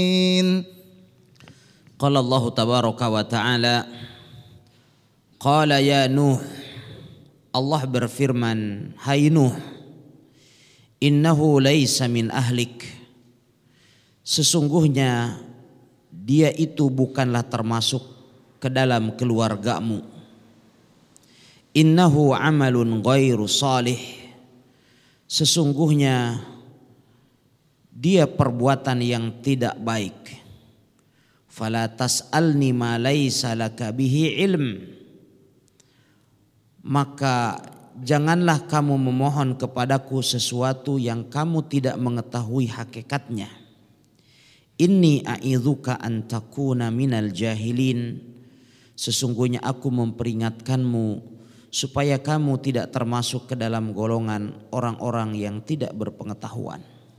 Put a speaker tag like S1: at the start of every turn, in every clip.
S1: Qala Allah tabaraka wa ta'ala, qala ya Nuh, Allah berfirman, hai Nuh, innahu laisa min ahlik, sesungguhnya dia itu bukanlah termasuk ke dalam keluargamu. Innahu amalun ghairu salih, sesungguhnya dia perbuatan yang tidak baik. Fala tas'alni ma laisa laka bihi ilm, maka janganlah kamu memohon kepadaku sesuatu yang kamu tidak mengetahui hakikatnya. Inni a'idzuka an takuna minal jahilin, sesungguhnya aku memperingatkanmu supaya kamu tidak termasuk ke dalam golongan orang-orang yang tidak berpengetahuan.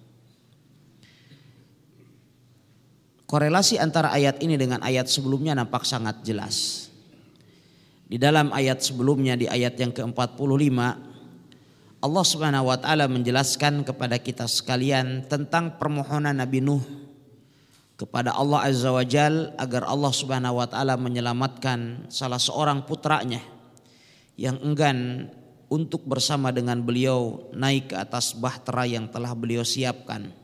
S1: Korelasi antara ayat ini dengan ayat sebelumnya nampak sangat jelas. Di dalam ayat sebelumnya, di ayat yang ke-45, Allah Subhanahu wa taala menjelaskan kepada kita sekalian tentang permohonan Nabi Nuh kepada Allah Azza wa Jal agar Allah Subhanahu wa taala menyelamatkan salah seorang putranya yang enggan untuk bersama dengan beliau naik ke atas bahtera yang telah beliau siapkan.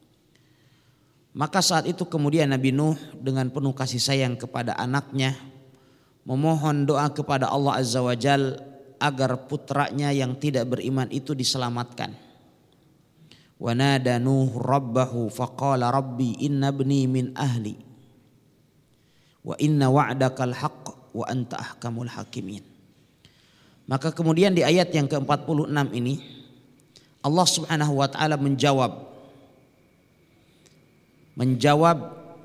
S1: Maka saat itu kemudian Nabi Nuh dengan penuh kasih sayang kepada anaknya memohon doa kepada Allah Azza wa Jal agar putranya yang tidak beriman itu diselamatkan. Wa nada Nuh rabbahu faqala rabbi inna ibni min ahli wa inna wa'dakal haqq wa anta ahkamul hakimin. Maka kemudian di ayat yang ke-46 ini Allah Subhanahu wa taala menjawab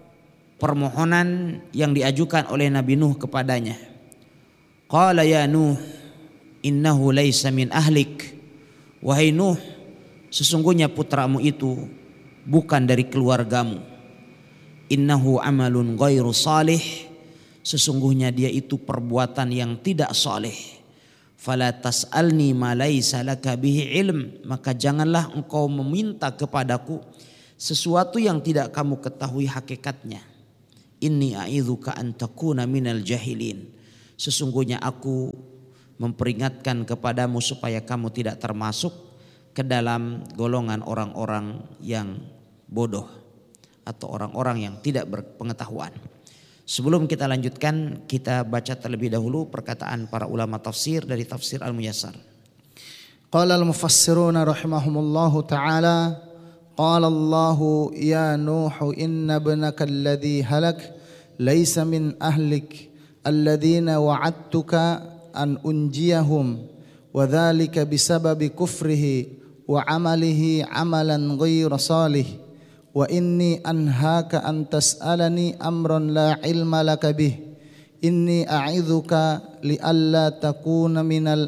S1: permohonan yang diajukan oleh Nabi Nuh kepadanya. Qala ya Nuh innahu laisa min ahlik, wahai Nuh, sesungguhnya putramu itu bukan dari keluargamu. Innahu amalun ghairu salih, sesungguhnya dia itu perbuatan yang tidak saleh. Fala tas'alni ma laisa laka bihi ilm, maka janganlah engkau meminta kepadaku sesuatu yang tidak kamu ketahui hakikatnya. Inni a'idzuka an takuna minal jahilin, sesungguhnya aku memperingatkan kepadamu supaya kamu tidak termasuk ke dalam golongan orang-orang yang bodoh atau orang-orang yang tidak berpengetahuan. Sebelum kita lanjutkan, kita baca terlebih dahulu perkataan para ulama tafsir dari tafsir Al-Muyassar.
S2: Qala al-mufassiruna rahimahumullahu ta'ala, qala Allahu ya Nuh inna ibnaka alladhi halak laysa min ahlik alladhina wa'adtuka an unjiyahum wa dhalika bisababi kufrihi wa amalihi amalan ghayra salih wa inni anhaka an tas'alani amran la ilma laka bih inni a'idzuka li alla takuna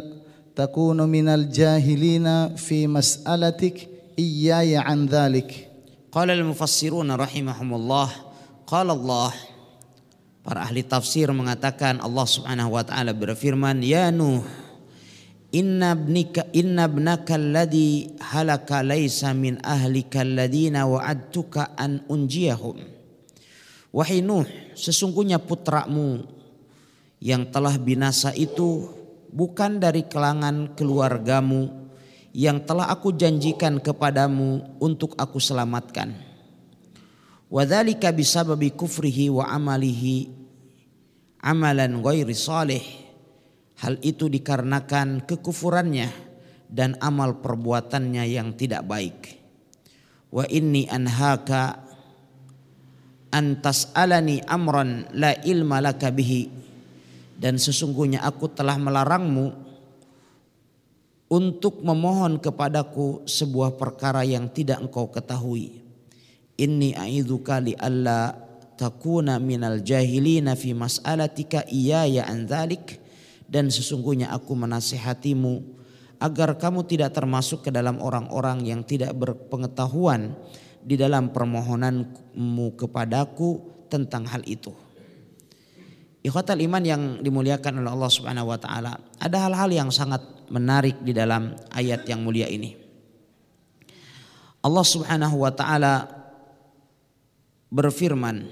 S2: minal jahilina fi mas'alatik iyaya an dhalik.
S1: Qala al-mufassiruna rahimahumullah, qala Allah, para ahli tafsir mengatakan Allah Subhanahu wa taala berfirman, ya Nuh inna ibnaka alladhi halaka laysa min ahlika alladhina wa'adtuka an unjiyahum. Wahai Nuh, sesungguhnya putramu yang telah binasa itu bukan dari kalangan keluargamu yang telah aku janjikan kepadamu untuk aku selamatkan. Wa dzalika bisababi kufrihi wa amalihi amalan ghairi salih. Hal itu dikarenakan kekufurannya dan amal perbuatannya yang tidak baik. Wa inni anhaka an tas'alani amran la ilma laka bihi, dan sesungguhnya aku telah melarangmu untuk memohon kepadaku sebuah perkara yang tidak engkau ketahui. Inni a'idzuka li alla takuna minal jahilina fi mas'alatika iyaya an dzalik, dan sesungguhnya aku menasihatimu agar kamu tidak termasuk ke dalam orang-orang yang tidak berpengetahuan di dalam permohonanmu kepadaku tentang hal itu. Ikhwatal iman yang dimuliakan oleh Allah Subhanahu wa taala, ada hal-hal yang sangat menarik di dalam ayat yang mulia ini. Allah Subhanahu wa taala berfirman,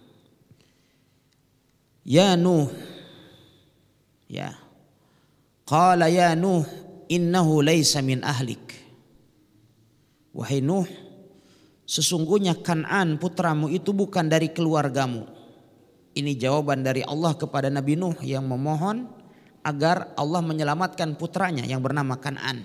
S1: ya Nuh, ya, qala ya Nuh innahu laisa min ahlik. Wahai Nuh, sesungguhnya Kan'an putramu itu bukan dari keluargamu. Ini jawaban dari Allah kepada Nabi Nuh yang memohon agar Allah menyelamatkan putranya yang bernama Kan'an.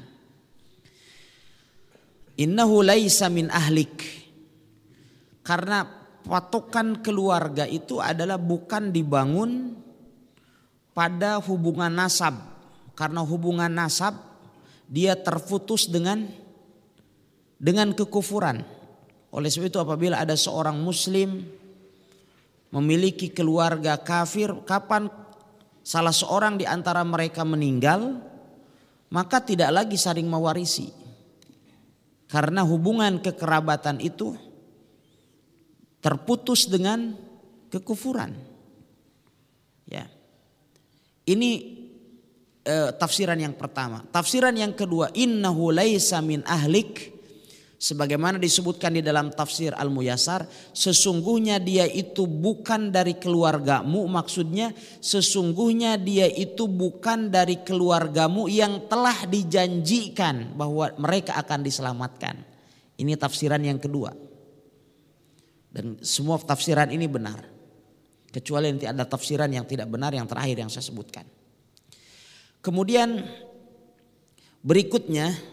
S1: Innahu laisa min ahlik. Karena patokan keluarga itu adalah bukan dibangun pada hubungan nasab. Karena hubungan nasab dia terputus dengan kekufuran. Oleh sebab itu apabila ada seorang muslim memiliki keluarga kafir, kapan salah seorang di antara mereka meninggal, maka tidak lagi saling mewarisi. Karena hubungan kekerabatan itu terputus dengan kekufuran. Ya. Ini tafsiran yang pertama. Tafsiran yang kedua, innahu laisa min ahlik. Sebagaimana disebutkan di dalam tafsir Al-Muyassar, sesungguhnya dia itu bukan dari keluargamu, maksudnya sesungguhnya dia itu bukan dari keluargamu yang telah dijanjikan bahwa mereka akan diselamatkan. Ini tafsiran yang kedua. Dan semua tafsiran ini benar. Kecuali nanti ada tafsiran yang tidak benar yang terakhir yang saya sebutkan. Kemudian berikutnya,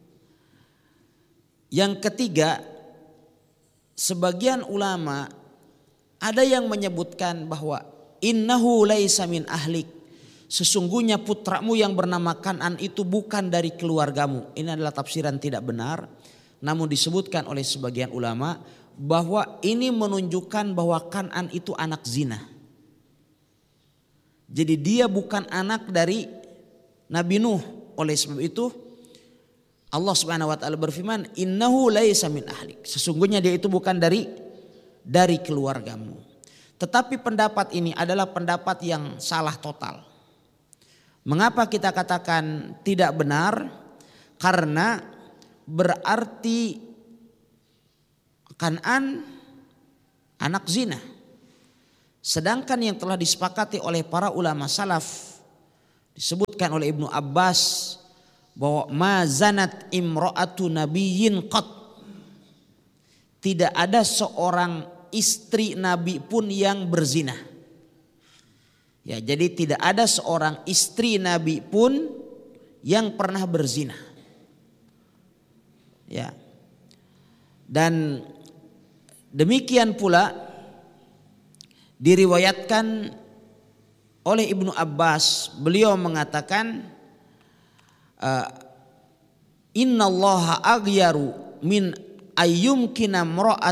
S1: yang ketiga, sebagian ulama ada yang menyebutkan bahwa innahu laisa min ahlik. Sesungguhnya putramu yang bernama Kan'an itu bukan dari keluargamu. Ini adalah tafsiran tidak benar. Namun disebutkan oleh sebagian ulama bahwa ini menunjukkan bahwa Kan'an itu anak zina. Jadi dia bukan anak dari Nabi Nuh. Oleh sebab itu Allah Subhanahu wa taala berfirman, innahu laisa min ahlik. Sesungguhnya dia itu bukan dari keluargamu. Tetapi pendapat ini adalah pendapat yang salah total. Mengapa kita katakan tidak benar? Karena berarti Kan'an anak zina. Sedangkan yang telah disepakati oleh para ulama salaf, disebutkan oleh Ibnu Abbas, bahwa ma zanat imra'atu nabiyyin qat. Tidak ada seorang istri nabi pun yang berzina. Ya, jadi tidak ada seorang istri nabi pun yang pernah berzina. Ya. Dan demikian pula diriwayatkan oleh Ibnu Abbas, beliau mengatakan innallaha aghyaru min ayyumkina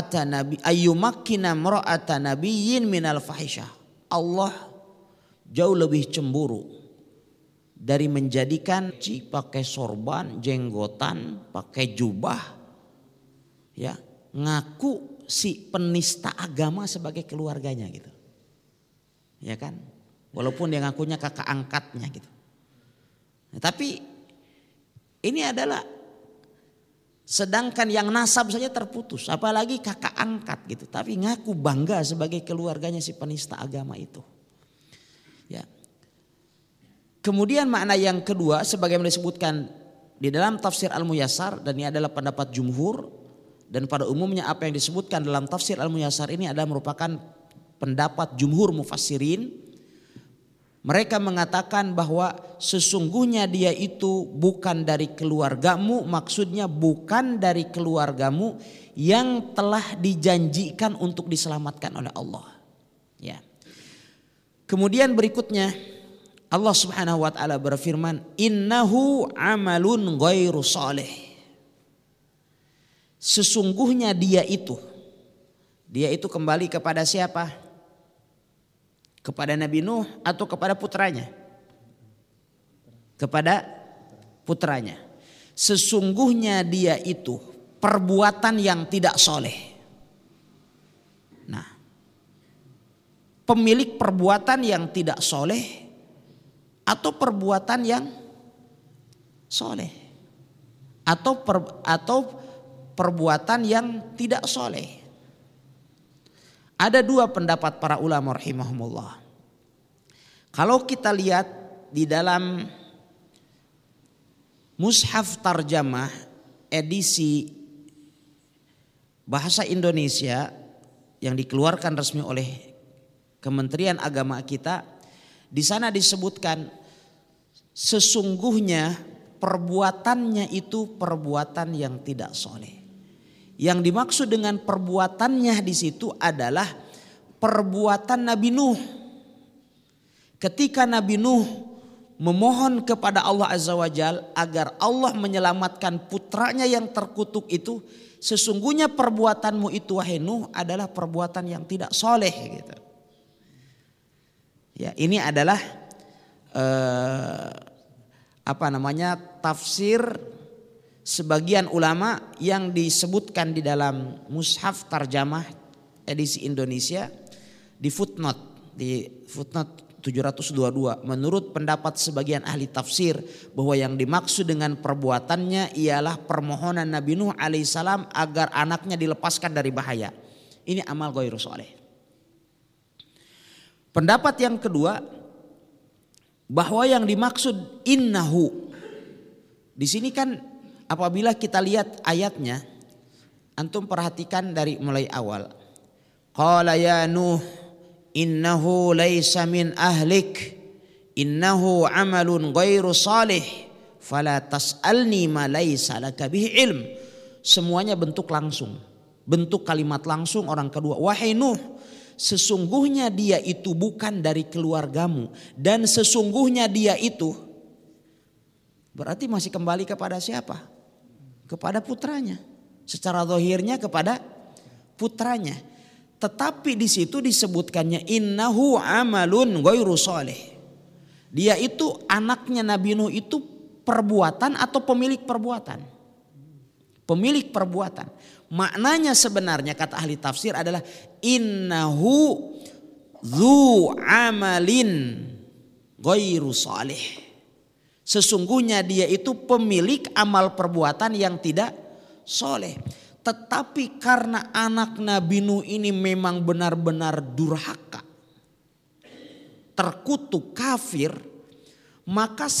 S1: imra'ata nabiyyin minal fahisyah. Allah jauh lebih cemburu dari menjadikan pakai sorban, jenggotan, pakai jubah, ya, ngaku si penista agama sebagai keluarganya gitu. Ya kan? Walaupun dia ngakunya kakak angkatnya gitu. Nah, tapi ini adalah sedangkan yang nasab saja terputus, apalagi kakak angkat gitu. Tapi ngaku bangga sebagai keluarganya si penista agama itu. Ya. Kemudian makna yang kedua, sebagaimana disebutkan di dalam tafsir Al-Muyassar, dan ini adalah pendapat jumhur, dan pada umumnya apa yang disebutkan dalam tafsir Al-Muyassar ini adalah merupakan pendapat jumhur mufassirin. Mereka mengatakan bahwa sesungguhnya dia itu bukan dari keluargamu, maksudnya bukan dari keluargamu yang telah dijanjikan untuk diselamatkan oleh Allah. Ya. Kemudian berikutnya Allah Subhanahu wa taala berfirman, innahu amalun ghairu salih. Sesungguhnya dia itu kembali kepada siapa? Kepada Nabi Nuh atau kepada putranya? Kepada putranya. Sesungguhnya dia itu perbuatan yang tidak soleh. Nah, pemilik perbuatan yang tidak soleh atau perbuatan yang soleh, atau perbuatan yang tidak soleh. Ada dua pendapat para ulama rahimahumullah. Kalau kita lihat di dalam Mushaf Tarjamah edisi bahasa Indonesia yang dikeluarkan resmi oleh Kementerian Agama kita, di sana disebutkan sesungguhnya perbuatannya itu perbuatan yang tidak soleh. Yang dimaksud dengan perbuatannya di situ adalah perbuatan Nabi Nuh. Ketika Nabi Nuh memohon kepada Allah Azza wa Jalla agar Allah menyelamatkan putranya yang terkutuk itu, sesungguhnya perbuatanmu itu wahai Nuh adalah perbuatan yang tidak soleh gitu. Ya, ini adalah tafsir sebagian ulama yang disebutkan di dalam Mushaf Tarjamah edisi Indonesia di footnote 722. Menurut pendapat sebagian ahli tafsir bahwa yang dimaksud dengan perbuatannya ialah permohonan Nabi Nuh alaihissalam agar anaknya dilepaskan dari bahaya. Ini amal ghairu sholeh. Pendapat yang kedua bahwa yang dimaksud innahu di sini kan apabila kita lihat ayatnya, antum perhatikan dari mulai awal. Qala ya Nuh innahu laisa min ahlik innahu amalun ghairu salih fala tas'alni ma laisa laka bihi ilm. Semuanya bentuk langsung, bentuk kalimat langsung orang kedua. Wahai Nuh, sesungguhnya dia itu bukan dari keluargamu dan sesungguhnya dia itu berarti masih kembali kepada siapa? Kepada putranya. Secara zahirnya kepada putranya. Tetapi di situ disebutkannya innahu amalun ghairu sholih. Dia itu anaknya Nabi Nuh itu perbuatan atau pemilik perbuatan? Pemilik perbuatan. Maknanya sebenarnya kata ahli tafsir adalah innahu dzu amalin ghairu sholih. Sesungguhnya dia itu pemilik amal perbuatan yang tidak soleh. Tetapi karena anak Nabi Nuh ini memang benar-benar durhaka, terkutuk, kafir, maka